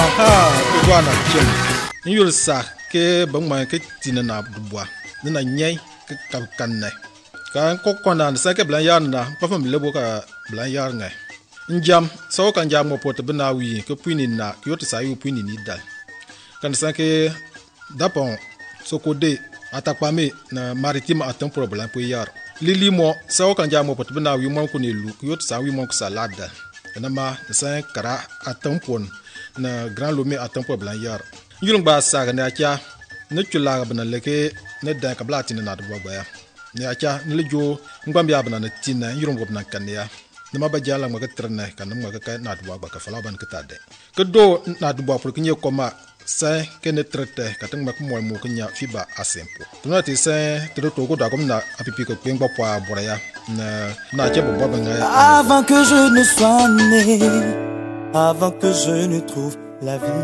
aha iguana chem nyul sa ke bangma ke tinana dubwa na nyai ke kanne kan ko kona sa ke blan yar na pa fam lebo ka blan yar ngai njam so kan jam mo pot bna wi ke puini na yot sa yu puini ni dal kan sa ke dapon sokode atakpame na maritime atam problem po yar lili mo so kan jam mo pot bna wi mo ko ne lu yot sa wi mo ko salada na ma sa kara atam pon na grand lomé atam po blan yar yulung ba sa ga na kya ne chula ga bna leke ne dan ka blati na do gba ya ne acha ne lejo ngbam ya bna na tina yulung go bna kan ya ne ma ba jala ma ga trne kan ma ga na do gba ka fala ban ka tade ke do na do ba pour kinye koma sa ke ne trete ka tang ma ko mo knya fiba asempo tuna ti sa to go da kom na apipi ko pengba po abora ya na che bo ba nga avant que je ne sois né, avant que je ne trouve la vie.